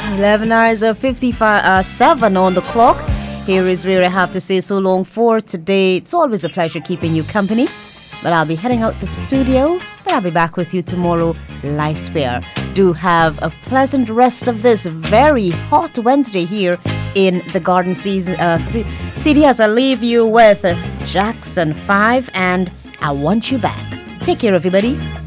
11 hours of 7 on the clock. Here is where I have to say so long for today. It's always a pleasure keeping you company. But I'll be heading out the studio. But I'll be back with you tomorrow, live spare. Do have a pleasant rest of this very hot Wednesday here in the Garden Season CD as I leave you with Jackson 5 and I Want You Back. Take care, everybody.